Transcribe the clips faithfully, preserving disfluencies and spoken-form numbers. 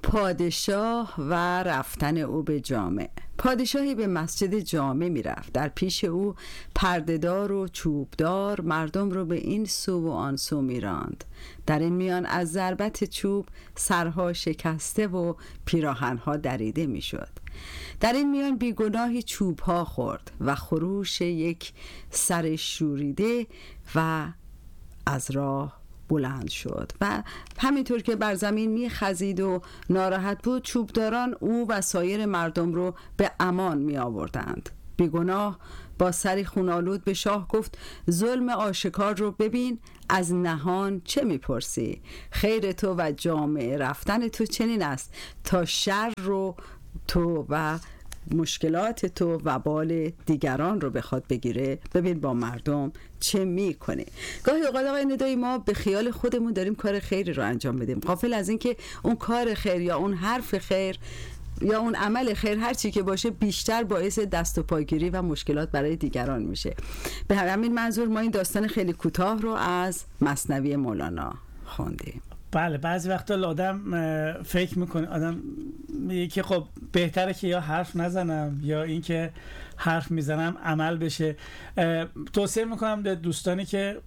پادشاه و رفتن او به جامع. پادشاهی به مسجد جامع می رفت. در پیش او پردهدار و چوبدار مردم رو به این سو و آن سو می راند. در این میان از ضربت چوب سرها شکسته و پیراهنها دریده می شد. در این میان بیگناهی چوبها خورد و خروش یک سر شوریده و از راه بلند شد و همینطور که بر زمین می خزید و ناراحت بود، چوبداران او و سایر مردم رو به امان می آوردند. بیگناه با سری خونالود به شاه گفت: ظلم آشکار رو ببین، از نهان چه می پرسی؟ خیر تو و جامعه رفتن تو چنین است تا شر رو تو و مشکلات تو و بال دیگران رو بخواد بگیره. ببین با مردم چه میکنه. گاهی اوقات آقای ندایی ما به خیال خودمون داریم کار خیری رو انجام بدیم، غافل از این که اون کار خیر یا اون حرف خیر یا اون عمل خیر هر چی که باشه بیشتر باعث دست و پاگیری و مشکلات برای دیگران میشه. به همین منظور ما این داستان خیلی کوتاه رو از مثنوی مولانا خوندیم. بله، بعضی وقتا آدم فکر میکنه، آدم میگه که خب بهتره که یا حرف نزنم یا اینکه حرف میزنم عمل بشه. توصیه میکنم به دوستانی که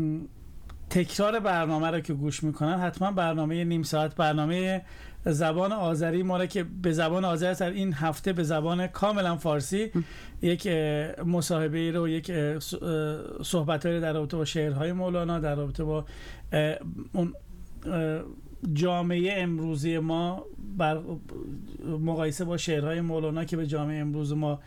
تکرار برنامه رو که گوش میکنن، حتما برنامه نیم ساعت برنامه زبان آذری ما رو که به زبان آذری سر این هفته به زبان کاملا فارسی یک مصاحبه رو، یک صحبت‌های در رابطه با شعرهای مولانا، در رابطه با اون جامعه امروزی ما بر مقایسه با شعرهای مولانا که به جامعه امروز ما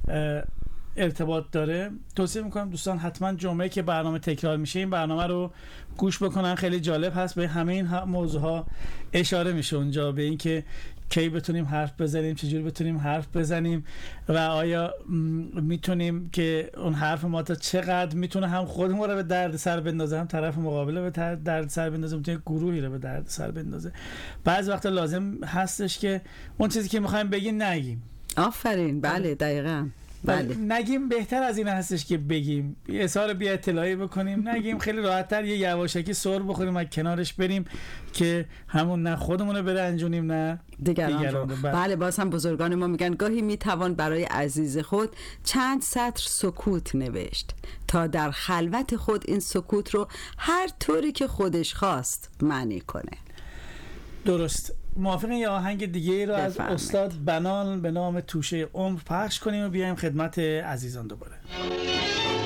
ارتباط داره، توصیه میکنم دوستان حتما جمعه که برنامه تکرار میشه این برنامه رو گوش بکنن. خیلی جالب هست، به همه این موضوعها اشاره میشه اونجا، به اینکه کی بتونیم حرف بزنیم، چجوری بتونیم حرف بزنیم و آیا میتونیم که اون حرف ما تا چقدر میتونه هم خودمون رو به درد سر بندازه، هم طرف مقابل به درد سر بندازه، میتونه گروهی رو به درد سر بندازه. بعضی وقتا لازم هستش که اون چیزی که میخوایم بگیم نگیم. آفرین، بله دقیقاً. بله. نگیم بهتر از این هستش که بگیم، اظهار بی اطلاعی بکنیم، نگیم خیلی راحت‌تر یه یواشکی سر بخوریم و کنارش بریم که همون نه خودمون رو برنجونیم نه دیگران, دیگران رو. بله. بله، باز هم بزرگان ما میگن گاهی میتوان برای عزیز خود چند سطر سکوت نوشت تا در خلوت خود این سکوت رو هر طوری که خودش خواست معنی کنه. درست. موافقین یه آهنگ دیگه رو از بفرمید. استاد بنان به نام توشه عمر پخش کنیم و بیایم خدمت عزیزان دوباره.